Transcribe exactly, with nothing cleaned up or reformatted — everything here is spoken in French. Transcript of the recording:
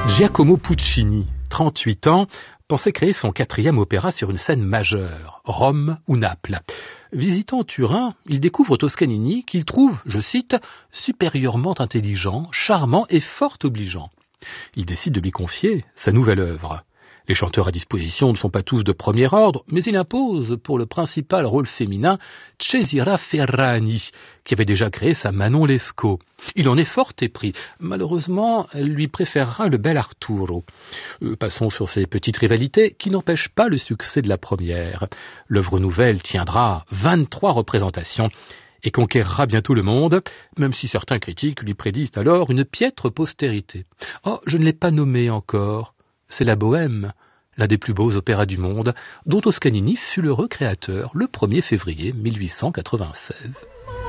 Giacomo Puccini, trente-huit ans, pensait créer son quatrième opéra sur une scène majeure, Rome ou Naples. Visitant Turin, il découvre Toscanini qu'il trouve, je cite, « supérieurement intelligent, charmant et fort obligeant ». Il décide de lui confier sa nouvelle œuvre. Les chanteurs à disposition ne sont pas tous de premier ordre, mais il impose pour le principal rôle féminin Cesira Ferrani, qui avait déjà créé sa Manon Lescaut. Il en est fort épris. Malheureusement, elle lui préférera le bel Arturo. Euh, passons sur ces petites rivalités qui n'empêchent pas le succès de la première. L'œuvre nouvelle tiendra vingt-trois représentations et conquérera bientôt le monde, même si certains critiques lui prédisent alors une piètre postérité. Oh, je ne l'ai pas nommé encore. C'est la Bohème, l'un des plus beaux opéras du monde, dont Toscanini fut le recréateur le premier février mille huit cent quatre-vingt-seize.